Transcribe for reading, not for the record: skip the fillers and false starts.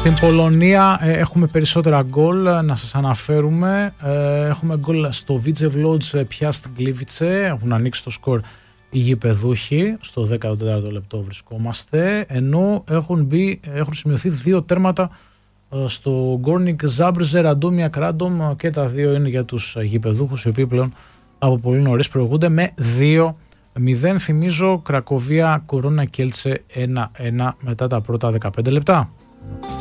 Στην Πολωνία έχουμε περισσότερα γκολ να σας αναφέρουμε. Έχουμε γκολ στο Widzew Łódź πια στην Gliwice. Έχουν ανοίξει το σκορ οι γηπεδούχοι. Στο 14ο λεπτό βρισκόμαστε. Ενώ έχουν σημειωθεί 2 τέρματα στο Górnik Zabrze, Radomia Kraków, και τα 2 είναι για τους γηπεδούχους, οι οποίοι πλέον από πολύ νωρίς προηγούνται με 2-0. Θυμίζω, Κρακοβία Κορώνα Κέλτσε 1-1 μετά τα πρώτα 15 λεπτά.